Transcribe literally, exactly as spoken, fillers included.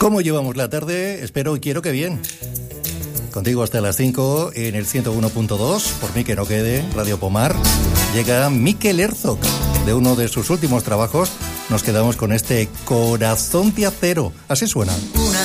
¿Cómo llevamos la tarde? Espero y quiero que bien. Contigo hasta las cinco en el ciento uno punto dos, por mí que no quede, Radio Pomar. Llega Mikel Herzog, de uno de sus últimos trabajos. Nos quedamos con este Corazón de Acero. Así suena.